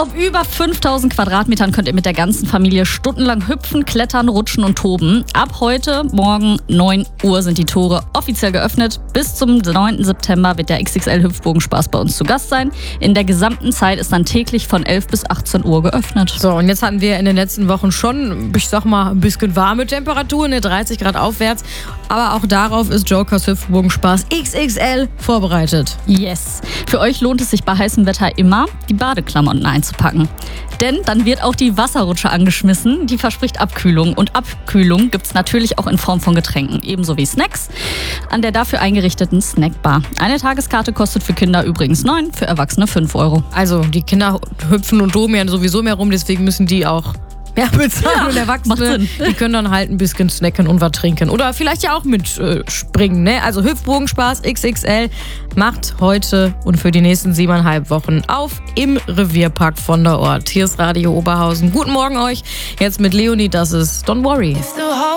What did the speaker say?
Auf über 5000 Quadratmetern könnt ihr mit der ganzen Familie stundenlang hüpfen, klettern, rutschen und toben. Ab heute, morgen 9 Uhr sind die Tore offiziell geöffnet. Bis zum 9. September wird der XXL-Hüpfbogenspaß bei uns zu Gast sein. In der gesamten Zeit ist dann täglich von 11 bis 18 Uhr geöffnet. So, und jetzt hatten wir in den letzten Wochen schon, ich sag mal, ein bisschen warme Temperaturen, 30 Grad aufwärts. Aber auch darauf ist Jokers Hüpfbogenspaß XXL vorbereitet. Yes. Für euch lohnt es sich bei heißem Wetter immer, die Badeklamotten einzupacken. Denn dann wird auch die Wasserrutsche angeschmissen. Die verspricht Abkühlung. Und Abkühlung gibt es natürlich auch in Form von Getränken. Ebenso wie Snacks an der dafür eingerichteten Snackbar. Eine Tageskarte kostet für Kinder übrigens 9, für Erwachsene 5 Euro. Also, die Kinder hüpfen und toben ja sowieso mehr rum, deswegen müssen die auch mehr bezahlen. Und Erwachsene, die können dann halt ein bisschen snacken und was trinken. Oder vielleicht ja auch mit springen, ne? Also Hüpfbogenspaß XXL macht heute und für die nächsten 7,5 Wochen auf im Revierpark von der Ort. Hier ist Radio Oberhausen. Guten Morgen euch. Jetzt mit Leonie, das ist Don't Worry.